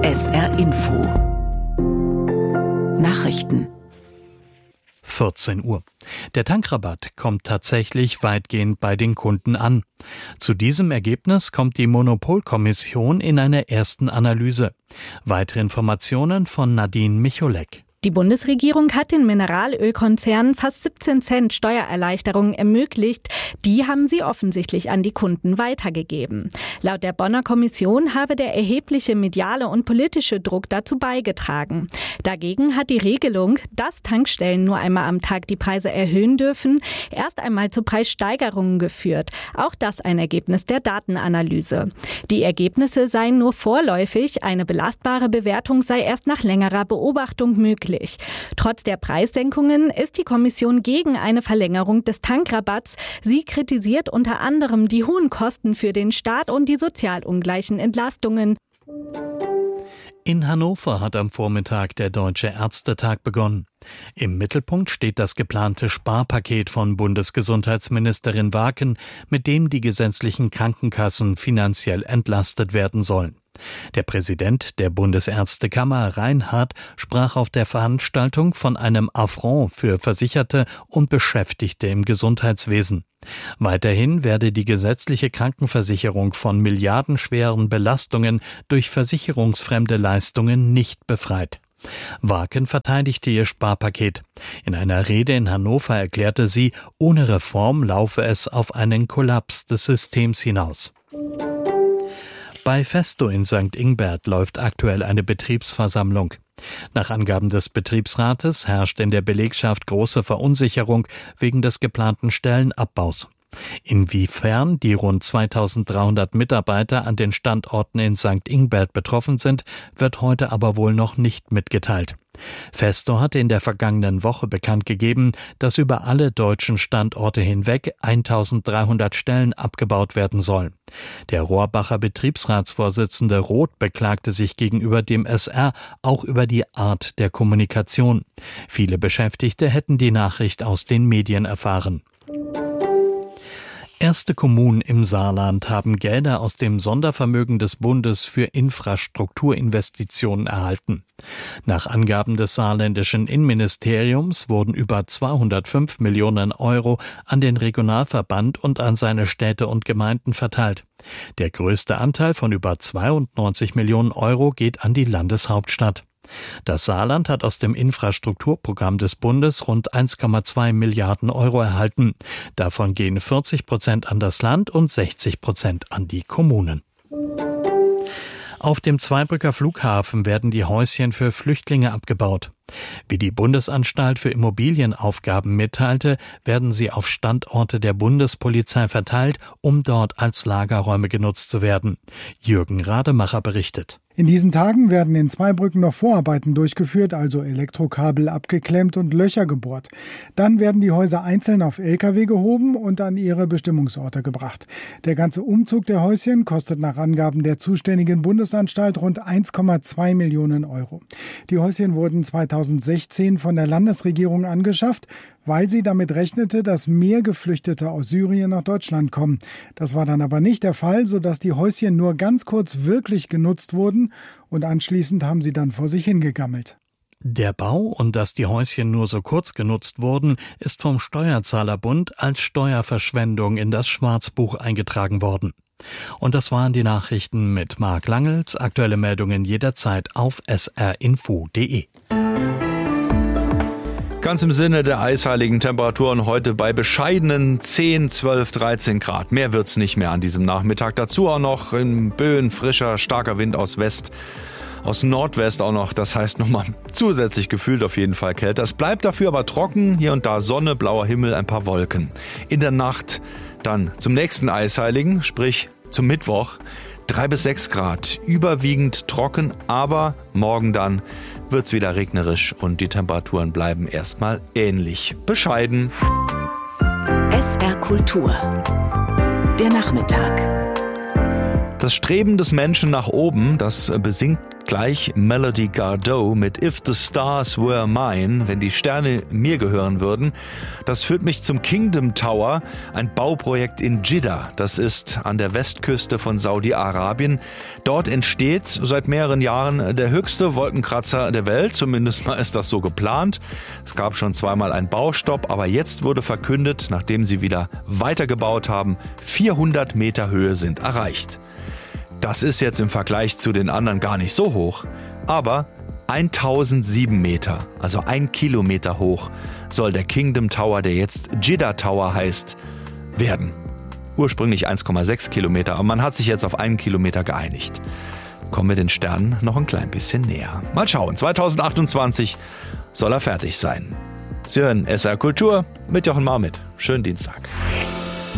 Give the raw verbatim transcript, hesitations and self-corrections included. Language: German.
S R Info Nachrichten vierzehn Uhr. Der Tankrabatt kommt tatsächlich weitgehend bei den Kunden an. Zu diesem Ergebnis kommt die Monopolkommission in einer ersten Analyse. Weitere Informationen von Nadine Micholek. Die Bundesregierung hat den Mineralölkonzernen fast siebzehn Cent Steuererleichterungen ermöglicht. Die haben sie offensichtlich an die Kunden weitergegeben. Laut der Bonner Kommission habe der erhebliche mediale und politische Druck dazu beigetragen. Dagegen hat die Regelung, dass Tankstellen nur einmal am Tag die Preise erhöhen dürfen, erst einmal zu Preissteigerungen geführt. Auch das ein Ergebnis der Datenanalyse. Die Ergebnisse seien nur vorläufig, eine belastbare Bewertung sei erst nach längerer Beobachtung möglich. Trotz der Preissenkungen ist die Kommission gegen eine Verlängerung des Tankrabatts. Sie kritisiert unter anderem die hohen Kosten für den Staat und die sozial ungleichen Entlastungen. In Hannover hat am Vormittag der Deutsche Ärztetag begonnen. Im Mittelpunkt steht das geplante Sparpaket von Bundesgesundheitsministerin Waken, mit dem die gesetzlichen Krankenkassen finanziell entlastet werden sollen. Der Präsident der Bundesärztekammer, Reinhardt, sprach auf der Veranstaltung von einem Affront für Versicherte und Beschäftigte im Gesundheitswesen. Weiterhin werde die gesetzliche Krankenversicherung von milliardenschweren Belastungen durch versicherungsfremde Leistungen nicht befreit. Waken verteidigte ihr Sparpaket. In einer Rede in Hannover erklärte sie, ohne Reform laufe es auf einen Kollaps des Systems hinaus. Bei Festo in Sankt Ingbert läuft aktuell eine Betriebsversammlung. Nach Angaben des Betriebsrates herrscht in der Belegschaft große Verunsicherung wegen des geplanten Stellenabbaus. Inwiefern die rund zweitausenddreihundert Mitarbeiter an den Standorten in Sankt Ingbert betroffen sind, wird heute aber wohl noch nicht mitgeteilt. Festo hatte in der vergangenen Woche bekannt gegeben, dass über alle deutschen Standorte hinweg eintausenddreihundert Stellen abgebaut werden sollen. Der Rohrbacher Betriebsratsvorsitzende Roth beklagte sich gegenüber dem S R auch über die Art der Kommunikation. Viele Beschäftigte hätten die Nachricht aus den Medien erfahren. Erste Kommunen im Saarland haben Gelder aus dem Sondervermögen des Bundes für Infrastrukturinvestitionen erhalten. Nach Angaben des saarländischen Innenministeriums wurden über zweihundertfünf Millionen Euro an den Regionalverband und an seine Städte und Gemeinden verteilt. Der größte Anteil von über zweiundneunzig Millionen Euro geht an die Landeshauptstadt. Das Saarland hat aus dem Infrastrukturprogramm des Bundes rund eins Komma zwei Milliarden Euro erhalten. Davon gehen vierzig Prozent an das Land und sechzig Prozent an die Kommunen. Auf dem Zweibrücker Flughafen werden die Häuschen für Flüchtlinge abgebaut. Wie die Bundesanstalt für Immobilienaufgaben mitteilte, werden sie auf Standorte der Bundespolizei verteilt, um dort als Lagerräume genutzt zu werden. Jürgen Rademacher berichtet. In diesen Tagen werden in Zweibrücken noch Vorarbeiten durchgeführt, also Elektrokabel abgeklemmt und Löcher gebohrt. Dann werden die Häuser einzeln auf L K W gehoben und an ihre Bestimmungsorte gebracht. Der ganze Umzug der Häuschen kostet nach Angaben der zuständigen Bundesanstalt rund eins Komma zwei Millionen Euro. Die Häuschen wurden zweitausendsechzehn von der Landesregierung angeschafft, weil sie damit rechnete, dass mehr Geflüchtete aus Syrien nach Deutschland kommen. Das war dann aber nicht der Fall, sodass die Häuschen nur ganz kurz wirklich genutzt wurden und anschließend haben sie dann vor sich hingegammelt. Der Bau und dass die Häuschen nur so kurz genutzt wurden, ist vom Steuerzahlerbund als Steuerverschwendung in das Schwarzbuch eingetragen worden. Und das waren die Nachrichten mit Marc Langels. Aktuelle Meldungen jederzeit auf s r info punkt d e. Ganz im Sinne der eisheiligen Temperaturen heute bei bescheidenen zehn, zwölf, dreizehn Grad. Mehr wird's nicht mehr an diesem Nachmittag. Dazu auch noch in Böen frischer, starker Wind aus West, aus Nordwest auch noch. Das heißt nochmal zusätzlich gefühlt auf jeden Fall kälter. Es bleibt dafür aber trocken. Hier und da Sonne, blauer Himmel, ein paar Wolken. In der Nacht dann zum nächsten Eisheiligen, sprich zum Mittwoch, drei bis sechs Grad. Überwiegend trocken, aber morgen dann wird's wieder regnerisch und die Temperaturen bleiben erstmal ähnlich bescheiden. S R Kultur. Der Nachmittag. Das Streben des Menschen nach oben, das besingt Vergleich Melody Gardot mit If the Stars Were Mine, wenn die Sterne mir gehören würden. Das führt mich zum Kingdom Tower, ein Bauprojekt in Dschidda. Das ist an der Westküste von Saudi-Arabien. Dort entsteht seit mehreren Jahren der höchste Wolkenkratzer der Welt. Zumindest mal ist das so geplant. Es gab schon zweimal einen Baustopp, aber jetzt wurde verkündet, nachdem sie wieder weitergebaut haben, vierhundert Meter Höhe sind erreicht. Das ist jetzt im Vergleich zu den anderen gar nicht so hoch, aber tausendsieben Meter, also ein Kilometer hoch, soll der Kingdom Tower, der jetzt Dschidda Tower heißt, werden. Ursprünglich eins Komma sechs Kilometer, aber man hat sich jetzt auf einen Kilometer geeinigt. Kommen wir den Sternen noch ein klein bisschen näher. Mal schauen, zweitausendachtundzwanzig soll er fertig sein. Sie hören S R Kultur mit Jochen Marmit. Schönen Dienstag.